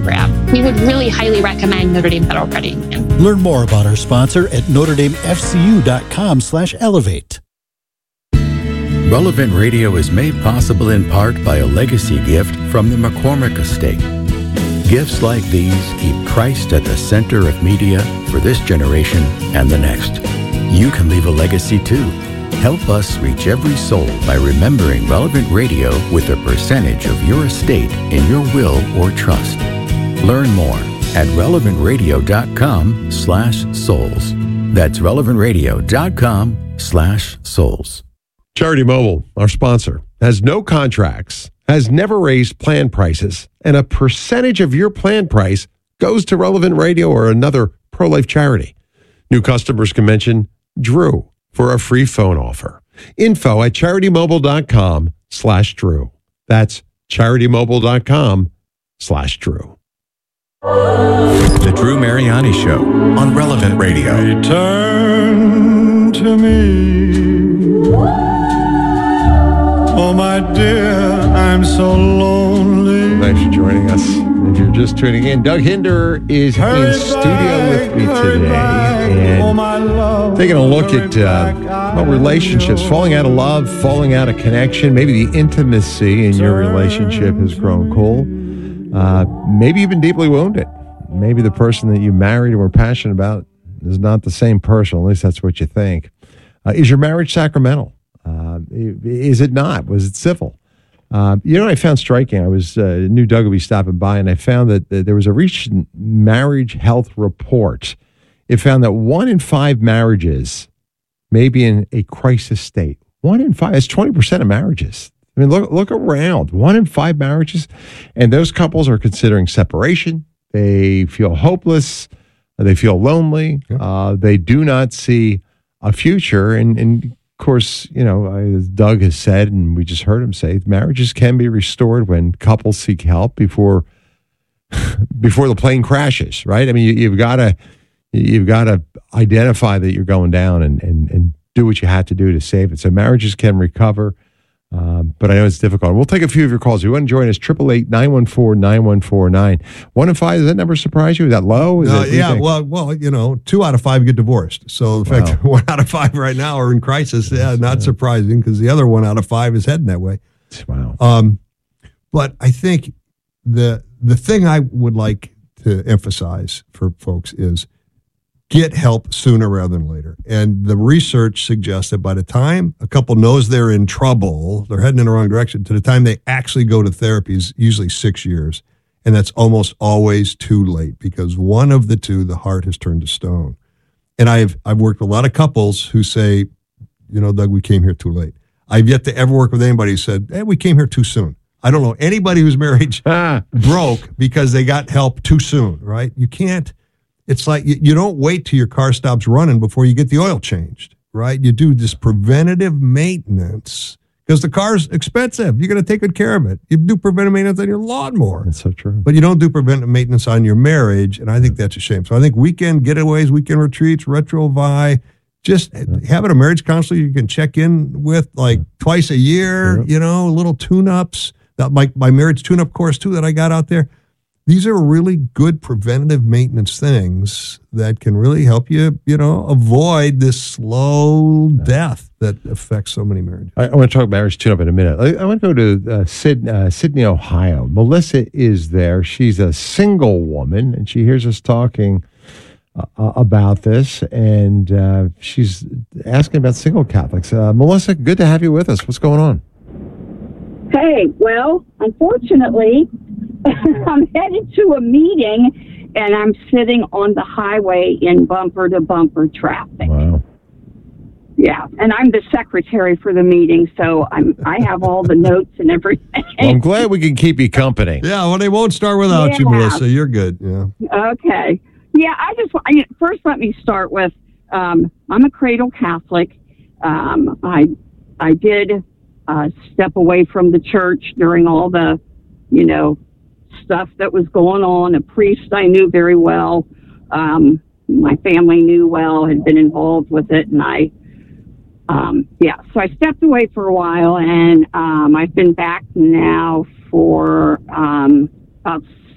program. We would really highly recommend Notre Dame Federal Credit Union. Learn more about our sponsor at NotreDameFCU.com/elevate. Relevant Radio is made possible in part by a legacy gift from the McCormick Estate. Gifts like these keep Christ at the center of media for this generation and the next. You can leave a legacy too. Help us reach every soul by remembering Relevant Radio with a percentage of your estate in your will or trust. Learn more at relevantradio.com/souls. That's relevantradio.com/souls. Charity Mobile, our sponsor, has no contracts, has never raised plan prices, and a percentage of your plan price goes to Relevant Radio or another pro-life charity. New customers can mention Drew for a free phone offer. Info at CharityMobile.com/Drew. That's CharityMobile.com/Drew. The Drew Mariani Show on Relevant Radio. Return to me. Oh, my dear, I'm so lonely. Thanks for joining us. If you're just tuning in, Doug Hinder is in studio with me today and taking a look at relationships, falling out of love, falling out of connection. Maybe the intimacy in your relationship has grown cold. Maybe you've been deeply wounded. Maybe the person that you married and were passionate about is not the same person. At least that's what you think. Is your marriage sacramental? Is it not? Was it civil? What I found striking? I knew Doug would be stopping by, and I found that there was a recent marriage health report. It found that 1 in 5 marriages may be in a crisis state. 1 in 5. That's 20% of marriages. I mean, look around. 1 in 5 marriages, and those couples are considering separation. They feel hopeless. They feel lonely. They do not see a future, and of course, as Doug has said, and we just heard him say, marriages can be restored when couples seek help before the plane crashes, right? I mean, you've got to identify that you're going down and do what you had to do to save it. So marriages can recover, but I know it's difficult. We'll take a few of your calls. If you want to join us, 888-914-9149. 1 in 5, does that number surprise you? Is that low? Well, 2 out of 5 get divorced. So the fact that 1 out of 5 right now are in crisis, not surprising, because the other 1 out of 5 is heading that way. Wow. But I think the thing I would like to emphasize for folks is get help sooner rather than later. And the research suggests that by the time a couple knows they're in trouble, they're heading in the wrong direction, to the time they actually go to therapy is usually 6 years. And that's almost always too late, because one of the two, the heart has turned to stone. And I've worked with a lot of couples who say, Doug, we came here too late. I've yet to ever work with anybody who said, hey, we came here too soon. I don't know anybody whose marriage broke because they got help too soon, right? You can't. It's like you don't wait till your car stops running before you get the oil changed, right? You do this preventative maintenance because the car's expensive. You're going to take good care of it. You do preventive maintenance on your lawnmower. That's so true. But you don't do preventive maintenance on your marriage, and I think that's a shame. So I think weekend getaways, weekend retreats, retro-vi, just having a marriage counselor you can check in with like twice a year, little tune-ups. My marriage tune-up course, too, that I got out there. These are really good preventative maintenance things that can really help you, avoid this slow death that affects so many marriages. I want to talk marriage tune-up in a minute. I want to go to Sydney, Ohio. Melissa is there. She's a single woman, and she hears us talking about this, and she's asking about single Catholics. Melissa, good to have you with us. What's going on? Hey, well, unfortunately, I'm headed to a meeting, and I'm sitting on the highway in bumper-to-bumper traffic. Wow. Yeah, and I'm the secretary for the meeting, so I have all the notes and everything. Well, I'm glad we can keep you company. Yeah, well, they won't start without you, Melissa. You're good. Yeah. Okay. Yeah, first let me start with, I'm a cradle Catholic. I did step away from the church during all the, stuff that was going on. A priest I knew very well. My family knew well, had been involved with it, and so I stepped away for a while, and I've been back now for about